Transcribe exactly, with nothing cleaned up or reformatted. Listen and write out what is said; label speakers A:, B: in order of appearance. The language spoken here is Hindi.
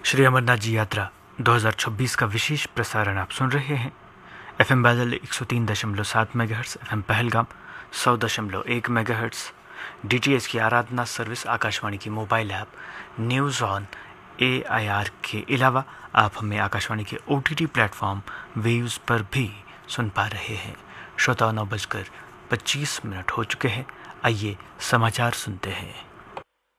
A: श्री अमरनाथ जी यात्रा दो हज़ार छब्बीस का विशेष प्रसारण आप सुन रहे हैं। एफएम बादल एक सौ तीन दशमलव सात मेगाहर्ट्ज़, एफएम पहलगाम सौ दशमलव एक मेगाहर्ट्ज़, डीटीएच की आराधना सर्विस, आकाशवाणी की mobile app, news on AIR के अलावा आप हमें आकाशवाणी के ओटीटी प्लेटफॉर्म वेव्स पर भी सुन पा रहे हैं। श्रोता नौ बजकर पच्चीस मिनट हो चुके हैं। आइए समाचार सुनते हैं।